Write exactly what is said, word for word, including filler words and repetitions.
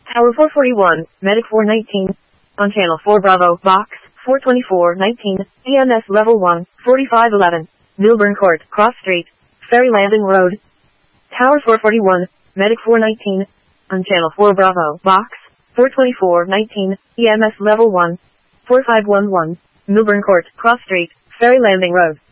Tower four forty-one, Medic four nineteen. On Channel four Bravo, Box, four twenty-four nineteen, E M S Level one, forty-five eleven. Milburn Court, Cross Street, Ferry Landing Road. Tower four forty-one, Medic four nineteen. On Channel four Bravo, Box, four twenty-four nineteen, E M S Level one, forty-five eleven. Milburn Court, Cross Street, Ferry Landing Road.